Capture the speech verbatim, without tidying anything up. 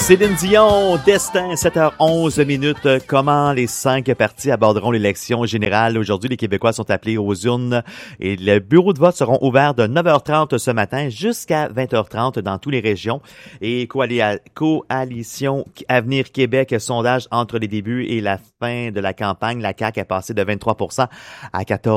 Céline Dion, Destin, sept heures onze minutes. Comment les cinq partis aborderont l'élection générale? Aujourd'hui, les Québécois sont appelés aux urnes et les bureaux de vote seront ouverts de neuf heures trente ce matin jusqu'à vingt heures trente dans toutes les régions. Et Coali- Coalition Avenir Québec, sondage entre les débuts et la fin de la campagne, la C A Q a passé de vingt-trois pour cent à quatorze